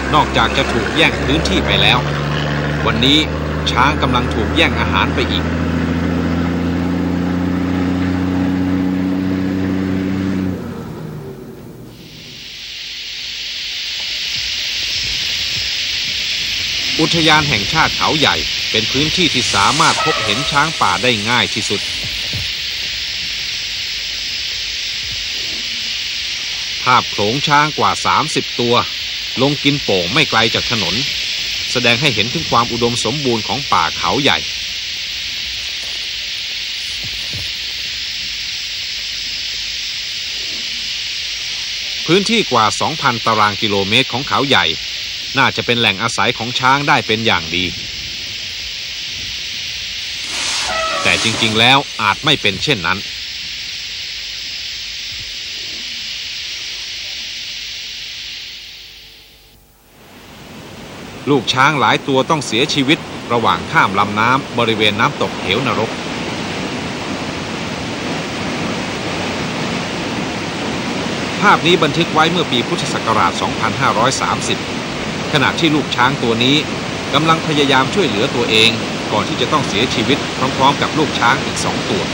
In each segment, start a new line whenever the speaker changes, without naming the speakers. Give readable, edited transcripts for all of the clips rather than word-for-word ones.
นอกจากจะถูกแย่งพื้นที่ไปแล้ววันนี้ช้างกำลังถูกแย่งอาหารไปอีกอุทยานแห่งชาติเขาใหญ่เป็นพื้นที่ที่สามารถพบเห็นช้างป่าได้ง่ายที่สุดภาพโขลงช้างกว่า30ตัวลงกินโป่งไม่ไกลจากถนนแสดงให้เห็นถึงความอุดมสมบูรณ์ของป่าเขาใหญ่พื้นที่กว่า 2,000 ตารางกิโลเมตรของเขาใหญ่น่าจะเป็นแหล่งอาศัยของช้างได้เป็นอย่างดีแต่จริงๆแล้วอาจไม่เป็นเช่นนั้นลูกช้างหลายตัวต้องเสียชีวิตระหว่างข้ามลำน้ำบริเวณน้ำตกเหวนรกภาพนี้บันทึกไว้เมื่อปีพุทธศักราช 2530 ขณะที่ลูกช้างตัวนี้กำลังพยายามช่วยเหลือตัวเองก่อนที่จะต้องเสียชีวิตพร้อมๆกับลูกช้างอีก2 ตัว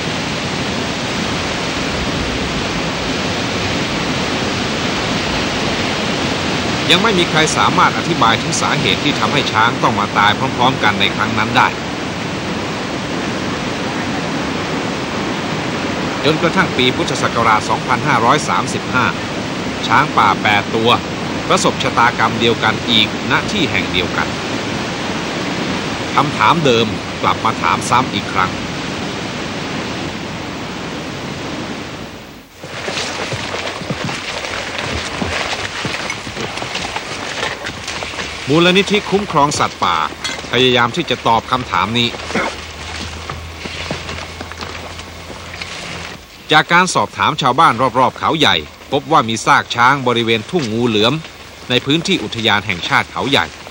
ยังไม่มีใครสามารถอธิบายถึงสาเหตุที่ทำให้ช้างต้องมาตายพร้อมๆกันในครั้งนั้นได้จนกระทั่งปีพุทธศักราช 2535 ช้างป่า8 ตัวประสบชะตากรรมเดียวกันอีกณที่แห่งเดียวกันคำถามเดิมกลับมาถามซ้ำอีกครั้งมูลนิธิคุ้มครองสัตว์ป่าพยายามที่จะตอบคำถามนี้จากการสอบถามชาวบ้านรอบๆเขาใหญ่พบว่ามีซากช้างบริเวณทุ่งงูเหลือมในพื้นที่อุทยานแห่งชาติเขาใหญ่